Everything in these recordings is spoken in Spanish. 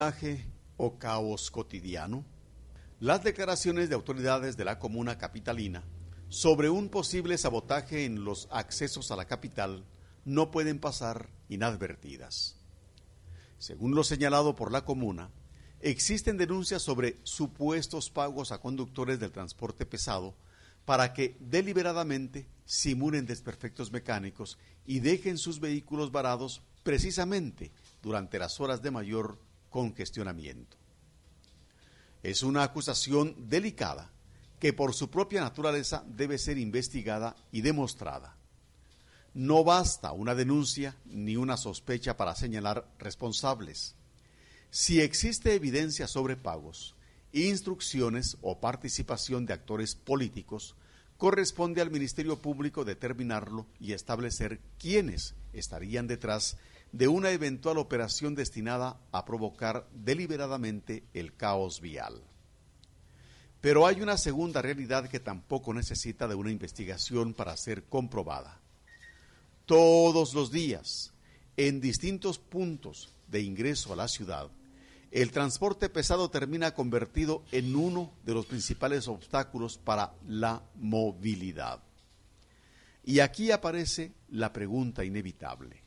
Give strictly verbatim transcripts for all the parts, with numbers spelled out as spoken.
sabotaje o caos cotidiano. Las declaraciones de autoridades de la comuna capitalina sobre un posible sabotaje en los accesos a la capital no pueden pasar inadvertidas. Según lo señalado por la comuna, existen denuncias sobre supuestos pagos a conductores del transporte pesado para que deliberadamente simulen desperfectos mecánicos y dejen sus vehículos varados precisamente durante las horas de mayor congestionamiento. Es una acusación delicada que por su propia naturaleza debe ser investigada y demostrada. No basta una denuncia ni una sospecha para señalar responsables. Si existe evidencia sobre pagos, instrucciones o participación de actores políticos, corresponde al Ministerio Público determinarlo y establecer quiénes estarían detrás de una eventual operación destinada a provocar deliberadamente el caos vial. Pero hay una segunda realidad que tampoco necesita de una investigación para ser comprobada. Todos los días, en distintos puntos de ingreso a la ciudad, el transporte pesado termina convertido en uno de los principales obstáculos para la movilidad. Y aquí aparece la pregunta inevitable.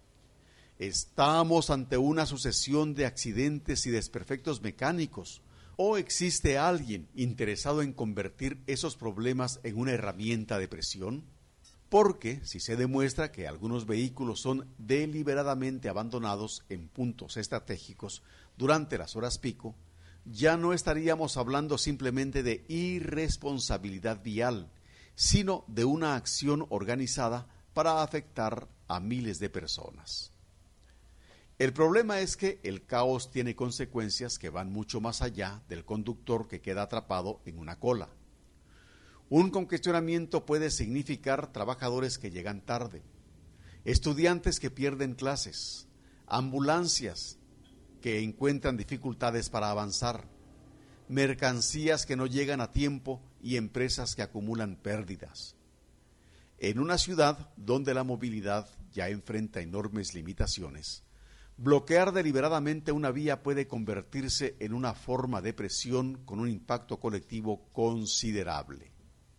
¿Estamos ante una sucesión de accidentes y desperfectos mecánicos? ¿O existe alguien interesado en convertir esos problemas en una herramienta de presión? Porque si se demuestra que algunos vehículos son deliberadamente abandonados en puntos estratégicos durante las horas pico, ya no estaríamos hablando simplemente de irresponsabilidad vial, sino de una acción organizada para afectar a miles de personas. El problema es que el caos tiene consecuencias que van mucho más allá del conductor que queda atrapado en una cola. Un congestionamiento puede significar trabajadores que llegan tarde, estudiantes que pierden clases, ambulancias que encuentran dificultades para avanzar, mercancías que no llegan a tiempo y empresas que acumulan pérdidas. En una ciudad donde la movilidad ya enfrenta enormes limitaciones, bloquear deliberadamente una vía puede convertirse en una forma de presión con un impacto colectivo considerable.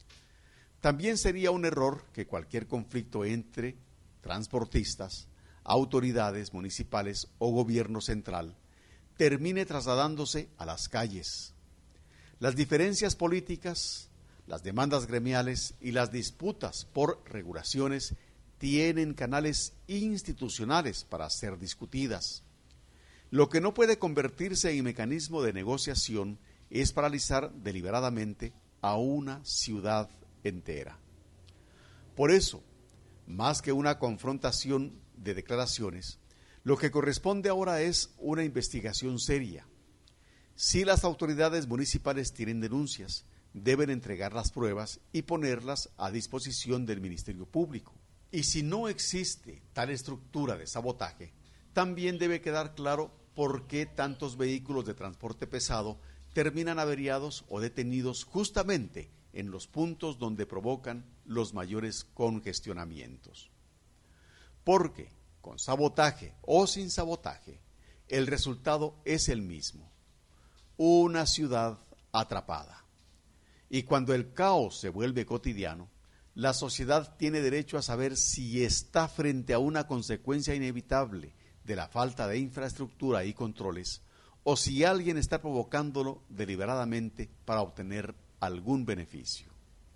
También sería un error que cualquier conflicto entre transportistas, autoridades municipales o gobierno central termine trasladándose a las calles. Las diferencias políticas, las demandas gremiales y las disputas por regulaciones tienen canales institucionales para ser discutidas. Lo que no puede convertirse en mecanismo de negociación es paralizar deliberadamente a una ciudad entera. Por eso, más que una confrontación de declaraciones, lo que corresponde ahora es una investigación seria. Si las autoridades municipales tienen denuncias, deben entregar las pruebas y ponerlas a disposición del Ministerio Público. Y si no existe tal estructura de sabotaje, también debe quedar claro por qué tantos vehículos de transporte pesado terminan averiados o detenidos justamente en los puntos donde provocan los mayores congestionamientos. Porque, con sabotaje o sin sabotaje, el resultado es el mismo: una ciudad atrapada. Y cuando el caos se vuelve cotidiano, la sociedad tiene derecho a saber si está frente a una consecuencia inevitable de la falta de infraestructura y controles, o si alguien está provocándolo deliberadamente para obtener algún beneficio.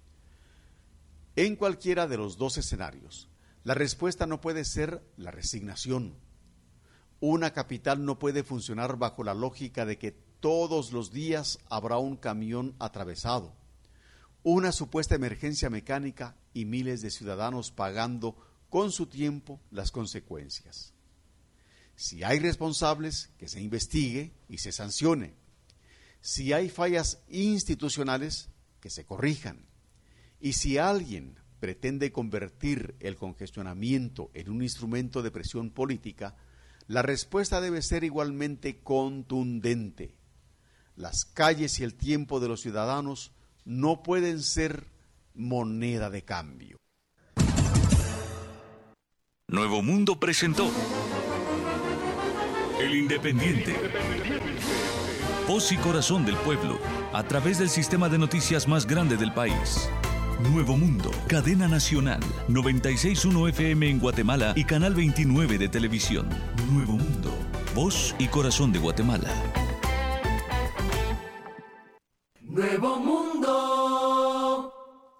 En cualquiera de los dos escenarios, la respuesta no puede ser la resignación. Una capital no puede funcionar bajo la lógica de que todos los días habrá un camión atravesado, una supuesta emergencia mecánica y miles de ciudadanos pagando con su tiempo las consecuencias. Si hay responsables, que se investigue y se sancione. Si hay fallas institucionales, que se corrijan. Y si alguien pretende convertir el congestionamiento en un instrumento de presión política, la respuesta debe ser igualmente contundente. Las calles y el tiempo de los ciudadanos no pueden ser moneda de cambio. Nuevo Mundo presentó El Independiente. Voz y corazón del pueblo, a través del sistema de noticias más grande del país. Nuevo Mundo, cadena nacional, noventa y seis punto uno F M en Guatemala y canal veintinueve de televisión. Nuevo Mundo, voz y corazón de Guatemala. Nuevo Mundo.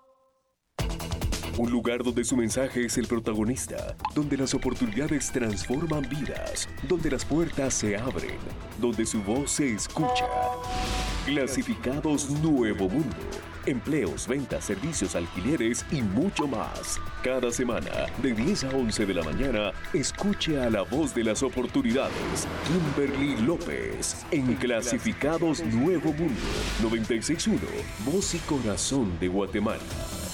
Un lugar donde su mensaje es el protagonista, donde las oportunidades transforman vidas, donde las puertas se abren, donde su voz se escucha. Clasificados Nuevo Mundo. Empleos, ventas, servicios, alquileres y mucho más. Cada semana, de diez a once de la mañana, escuche a la voz de las oportunidades, Kimberly López, en Clasificados Nuevo Mundo, noventa y seis punto uno, voz y corazón de Guatemala.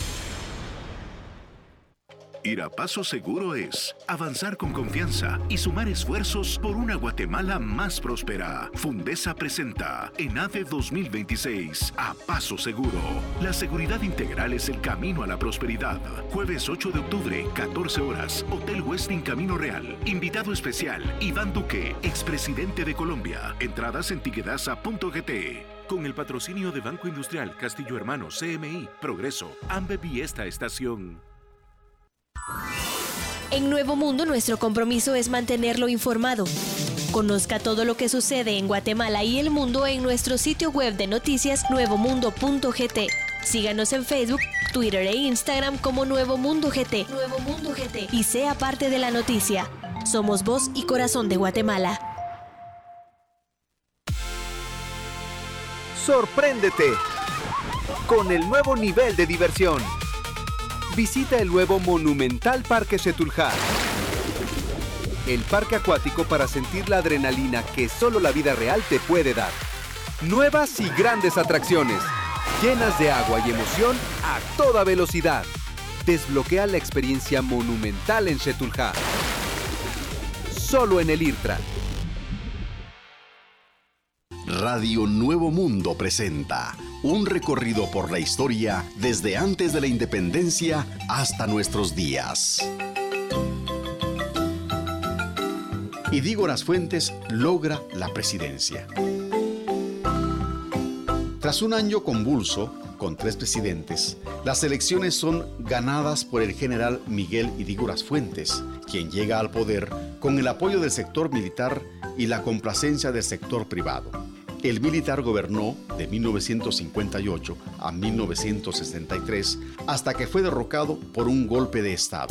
Ir a paso seguro es avanzar con confianza y sumar esfuerzos por una Guatemala más próspera. Fundesa presenta ENADE dos mil veintiséis a paso seguro. La seguridad integral es el camino a la prosperidad. Jueves ocho de octubre, catorce horas, Hotel Westin Camino Real. Invitado especial, Iván Duque, expresidente de Colombia. Entradas en tiquetasa punto gt. Con el patrocinio de Banco Industrial, Castillo Hermanos, C M I, Progreso, Ambev y esta estación. En Nuevo Mundo, nuestro compromiso es mantenerlo informado. Conozca todo lo que sucede en Guatemala y el mundo en nuestro sitio web de noticias nuevo mundo punto gt. Síganos en Facebook, Twitter e Instagram como Nuevo Mundo G T. Nuevo Mundo G T. Y sea parte de la noticia. Somos voz y corazón de Guatemala. Sorpréndete con el nuevo nivel de diversión. Visita el nuevo monumental Parque Xetulhá. El parque acuático para sentir la adrenalina que solo la vida real te puede dar. Nuevas y grandes atracciones, llenas de agua y emoción a toda velocidad. Desbloquea la experiencia monumental en Xetulhá. Solo en el IRTRA. Radio Nuevo Mundo presenta un recorrido por la historia desde antes de la independencia hasta nuestros días. Idígoras Fuentes logra la presidencia. Tras un año convulso, con tres presidentes, las elecciones son ganadas por el general Miguel Idígoras Fuentes, quien llega al poder con el apoyo del sector militar y la complacencia del sector privado. El militar gobernó de mil novecientos cincuenta y ocho a mil novecientos sesenta y tres hasta que fue derrocado por un golpe de Estado.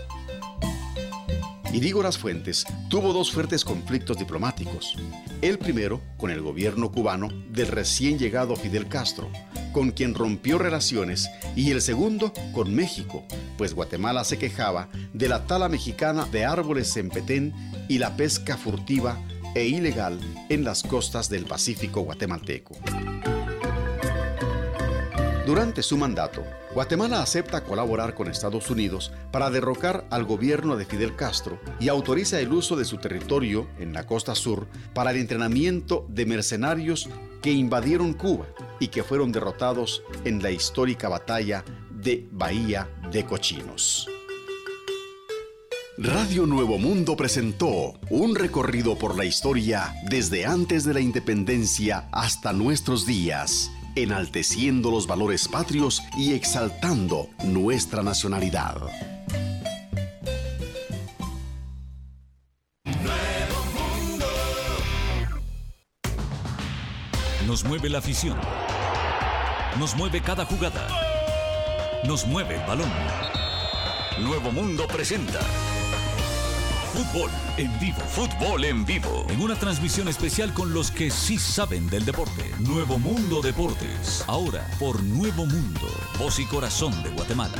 Idígoras Fuentes tuvo dos fuertes conflictos diplomáticos. El primero con el gobierno cubano del recién llegado Fidel Castro, con quien rompió relaciones, y el segundo con México, pues Guatemala se quejaba de la tala mexicana de árboles en Petén y la pesca furtiva e ilegal en las costas del Pacífico guatemalteco. Durante su mandato, Guatemala acepta colaborar con Estados Unidos para derrocar al gobierno de Fidel Castro y autoriza el uso de su territorio en la costa sur para el entrenamiento de mercenarios que invadieron Cuba y que fueron derrotados en la histórica batalla de Bahía de Cochinos. Radio Nuevo Mundo presentó un recorrido por la historia desde antes de la independencia hasta nuestros días, enalteciendo los valores patrios y exaltando nuestra nacionalidad. Nuevo Mundo. Nos mueve la afición. Nos mueve cada jugada. Nos mueve el balón. Nuevo Mundo presenta Fútbol en vivo, fútbol en vivo, en una transmisión especial con los que sí saben del deporte. Nuevo Mundo Deportes, ahora por Nuevo Mundo, voz y corazón de Guatemala.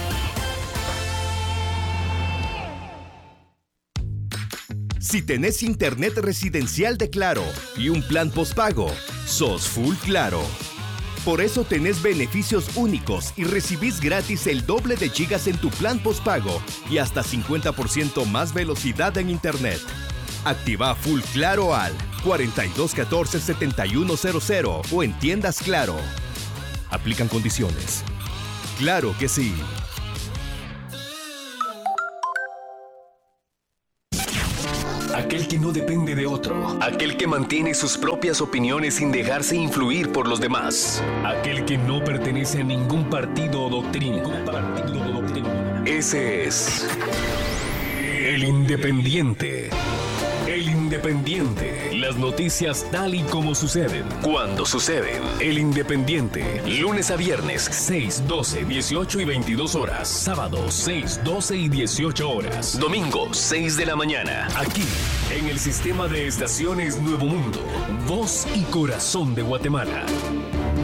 Si tenés internet residencial de Claro y un plan postpago, sos full Claro. Por eso tenés beneficios únicos y recibís gratis el doble de gigas en tu plan postpago y hasta cincuenta por ciento más velocidad en internet. Activa Full Claro al cuarenta y dos catorce setenta y uno cero cero o en tiendas Claro. Aplican condiciones. Claro que sí. Aquel que no depende de otro, aquel que mantiene sus propias opiniones sin dejarse influir por los demás, aquel que no pertenece a ningún partido o doctrina. Ese es el Independiente. El Independiente. Las noticias tal y como suceden, cuando suceden. El Independiente. Lunes a viernes, seis, doce, dieciocho y veintidós horas. Sábado, seis, doce y dieciocho horas. Domingo, seis de la mañana. Aquí, en el sistema de estaciones Nuevo Mundo. Voz y corazón de Guatemala.